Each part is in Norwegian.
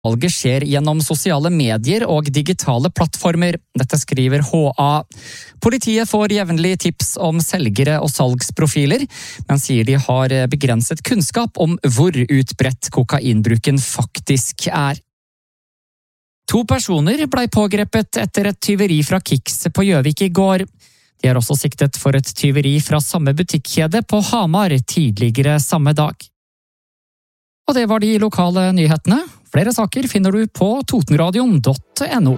Salget skjer gjennom sosiale medier og digitale plattformer. Dette skriver HA. Politiet får jevnlig tips om selgere og salgsprofiler, men sier de har begrenset kunnskap om hvor utbredt kokainbruken faktisk er. 2 personer ble pågrepet etter et tyveri fra Kicks på Gjøvik i går. De er også siktet for et tyveri fra samme butikkjede på Hamar tidligere samme dag. Og det var de lokale nyhetene. Flere saker finner du på totenradion.no.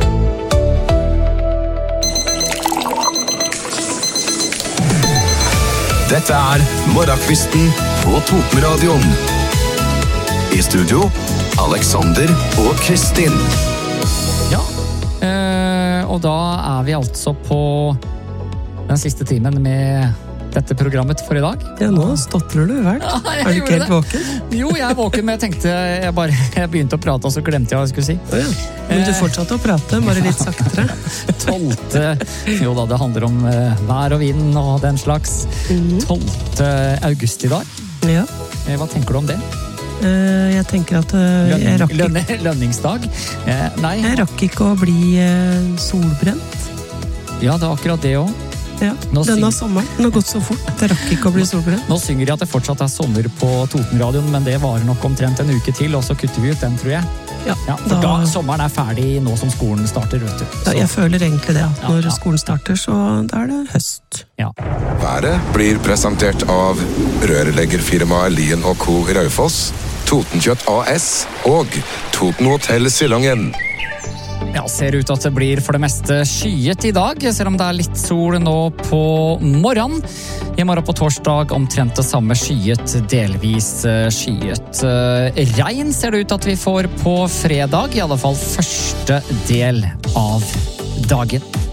Dette er Morgenkvisten på Totenradion. I studio, Alexander og Kristin. Ja, og da er vi altså på den siste timen med dette programmet for i dag. Ja, nå stotrer du vel. Ja, er du ikke helt våken? Jo, jeg er våken, men jeg tenkte jeg begynte å prate, og så glemte jeg hva jeg skulle si. Ja. Men du fortsatte å prate, bare litt saktere. 12. Jo da, det handler om vær og vind og den slags. 12. august i dag. Ja. Hva tenker du om det? Jeg tenker at jeg rakk ikke... Lønningsdag? Nei. Jeg rakk ikke å bli solbrent. Ja, det er akkurat det også. Ja, denne sommeren. Den har gått så fort. Det rakk ikke å bli solbrent. Nå synger de at det fortsatt er sommer på Totenradion, men det varer nok omtrent en uke til, og så kutter vi ut den, tror jeg. Ja, for da sommeren er ferdig nå som skolen starter, vet du. Ja, jeg føler egentlig det, at når skolen starter, så da er det høst. Ja. Været blir presentert av rørleggerfirmaet Lien & Co. Raufoss, Totenkjøtt AS og Toten Hotel Sillangen. Ja, ser ut at det blir for det meste skyet i dag, selv om det er litt sol nå på morgenen. I morgen på torsdag omtrent det samme skyet, delvis skyet. Regn ser det ut at vi får på fredag, i alle fall første del av dagen.